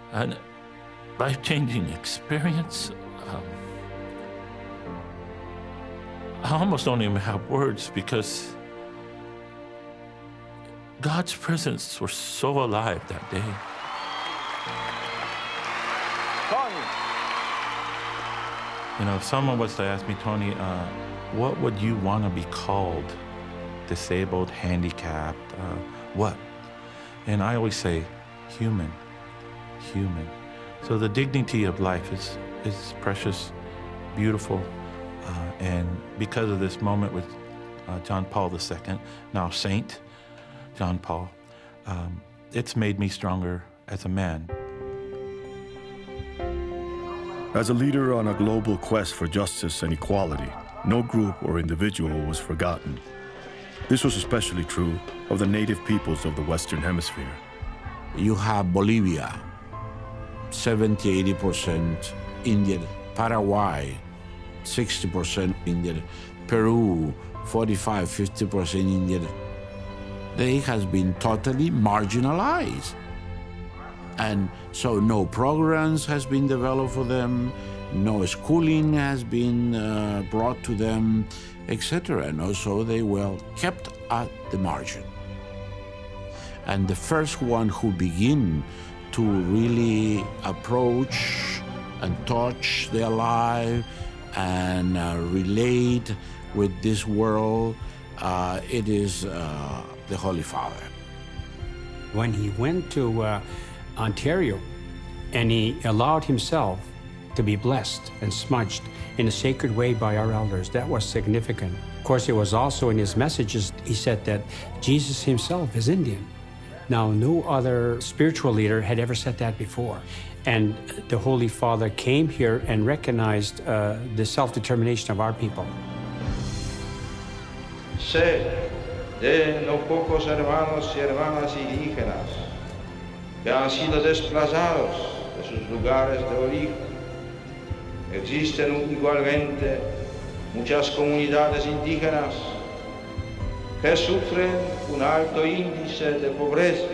An life-changing experience. I almost don't even have words because God's presence was so alive that day. Tony. You know, if someone was to ask me, Tony, what would you want to be called? Disabled, handicapped, what? And I always say, human, human. So the dignity of life is precious, beautiful, and because of this moment with John Paul II, now Saint John Paul, it's made me stronger as a man. As a leader on a global quest for justice and equality, no group or individual was forgotten. This was especially true of the native peoples of the Western Hemisphere. You have Bolivia, 70–80% Indian, Paraguay, 60% Indian, Peru, 45–50% Indian. They has been totally marginalized. And so no programs has been developed for them, no schooling has been brought to them, etc. And also they were kept at the margin. And the first one who begin to really approach and touch their life and relate with this world, it is the Holy Father. When he went to Ontario and he allowed himself to be blessed and smudged in a sacred way by our elders, that was significant. Of course, it was also in his messages, he said that Jesus himself is Indian. Now, no other spiritual leader had ever said that before. And the Holy Father came here and recognized the self-determination of our people. Sé de no pocos hermanos y hermanas indígenas que han sido desplazados de sus lugares de origen. Existen igualmente muchas comunidades indígenas que sufren un alto índice de pobreza.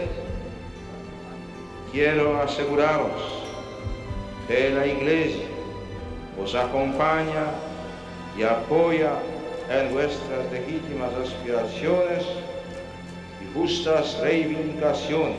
Quiero aseguraros que la Iglesia os acompaña y apoya en vuestras legítimas aspiraciones y justas reivindicaciones.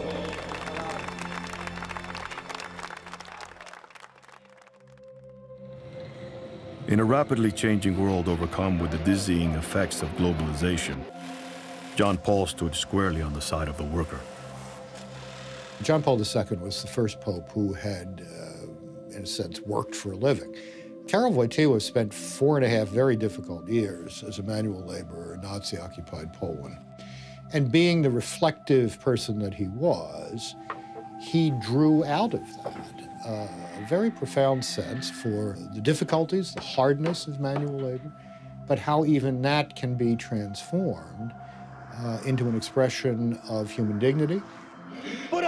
In a rapidly changing world overcome with the dizzying effects of globalization, John Paul stood squarely on the side of the worker. John Paul II was the first pope who had, in a sense, worked for a living. Karol Wojtyła spent 4.5 very difficult years as a manual laborer in Nazi-occupied Poland. And being the reflective person that he was, he drew out of that a very profound sense for the difficulties, the hardness of manual labor, but how even that can be transformed into an expression of human dignity